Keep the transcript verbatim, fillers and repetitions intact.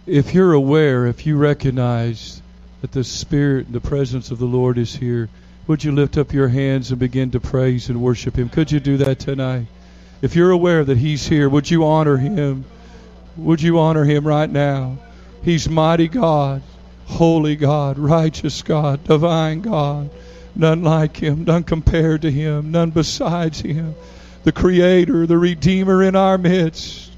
If you're aware, if you recognize that the Spirit and the presence of the Lord is here, would you lift up your hands and begin to praise and worship Him? Could you do that tonight? If you're aware that He's here, would you honor Him? Would you honor Him right now? He's mighty God, holy God, righteous God, divine God. None like Him, none compared to Him, none besides Him. The Creator, the Redeemer in our midst.